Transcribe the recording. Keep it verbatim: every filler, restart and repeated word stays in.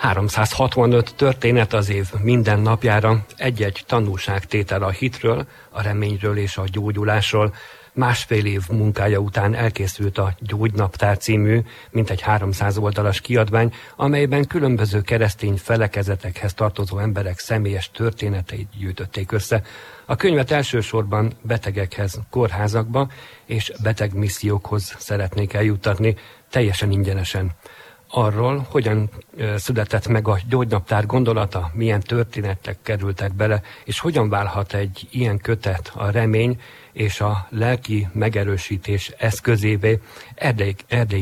háromszázhatvanöt történet az év minden napjára, egy-egy tanúságtétel a hitről, a reményről és a gyógyulásról. Másfél év munkája után elkészült a Gyógynaptár című, mintegy háromszáz oldalas kiadvány, amelyben különböző keresztény felekezetekhez tartozó emberek személyes történeteit gyűjtötték össze. A könyvet elsősorban betegekhez, kórházakba és betegmissziókhoz szeretnék eljuttatni, teljesen ingyenesen. Arról, hogyan született meg a Gyógynaptár gondolata, milyen történetek kerültek bele, és hogyan válhat egy ilyen kötet a remény és a lelki megerősítés eszközévé. Erdély, Erdély